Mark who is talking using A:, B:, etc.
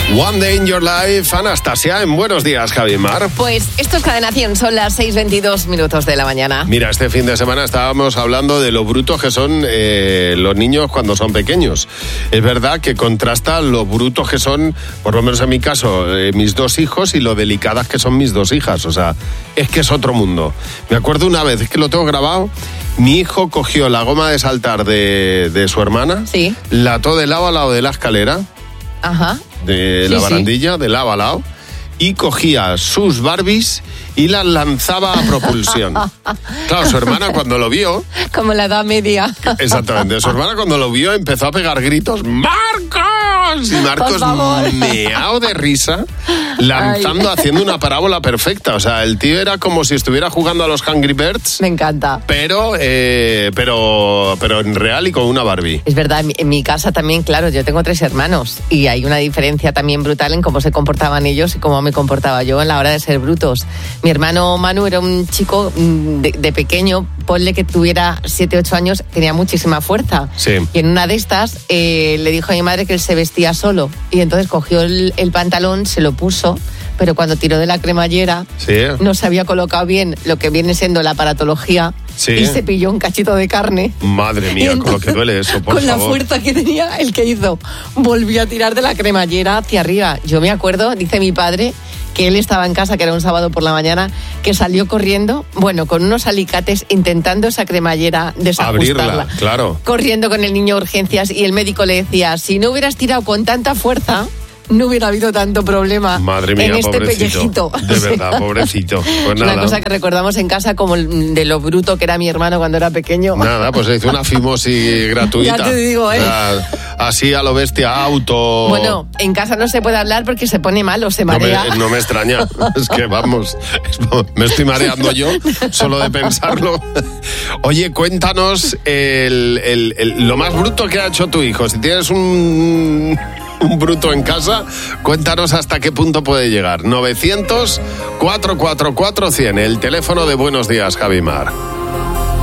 A: One Day in Your Life, Anastasia, en Buenos Días, Javi Mar.
B: Pues esto es Cadena 100, son las 6:22 de la mañana.
A: Mira, este fin de semana estábamos hablando de lo brutos que son los niños cuando son pequeños. Es verdad que contrasta lo brutos que son, por lo menos en mi caso, mis dos hijos y lo delicadas que son mis dos hijas. O sea, es que es otro mundo. Me acuerdo una vez, es que lo tengo grabado, mi hijo cogió la goma de saltar de su hermana,
B: sí,
A: la ató de lado a lado de la escalera,
B: ajá,
A: de
B: sí,
A: la barandilla,
B: sí,
A: de lado a lado, y cogía sus Barbies y las lanzaba a propulsión. Claro, su hermana cuando lo vio...
B: Como la edad media.
A: Exactamente, su hermana cuando lo vio empezó a pegar gritos, ¡Marcos! Y Marcos meao de risa, lanzando, haciendo una parábola perfecta. O sea, el tío era como si estuviera jugando a los Angry Birds.
B: Me encanta.
A: Pero en real y con una Barbie.
B: Es verdad, en mi casa también, claro, yo tengo 3 hermanos y hay una diferencia también brutal en cómo se comportaban ellos y cómo me comportaba yo en la hora de ser brutos. Mi hermano Manu era un chico de pequeño, ponle que tuviera 7, 8 años, tenía muchísima fuerza.
A: Sí.
B: Y en una de estas le dijo a mi madre que él se vestía solo y entonces cogió el pantalón, se lo puso, pero cuando tiró de la cremallera, sí, no se había colocado bien lo que viene siendo la aparatología, sí, y se pilló un cachito de carne.
A: Madre mía, entonces, con lo que duele eso, por
B: con
A: favor.
B: La fuerza que tenía, el que hizo, volvió a tirar de la cremallera hacia arriba. Yo me acuerdo, dice mi padre, que él estaba en casa, que era un sábado por la mañana, que salió corriendo, bueno, con unos alicates, intentando esa cremallera desajustarla.
A: Abrirla, claro.
B: Corriendo con el niño a urgencias y el médico le decía, si no hubieras tirado con tanta fuerza, no hubiera habido tanto problema.
A: Madre mía,
B: en este
A: pobrecito.
B: pellejito.
A: De verdad, pobrecito. Pues nada.
B: Una cosa que recordamos en casa como de lo bruto que era mi hermano cuando era pequeño.
A: Nada, pues se hizo una fimosis gratuita.
B: Ya te digo,
A: así a lo bestia, auto...
B: Bueno, en casa no se puede hablar porque se pone malo, se marea.
A: No me extraña. Es que vamos, me estoy mareando yo solo de pensarlo. Oye, cuéntanos lo más bruto que ha hecho tu hijo. Si tienes un bruto en casa, cuéntanos hasta qué punto puede llegar. 900-444-100, el teléfono de Buenos Días, Javi Mar.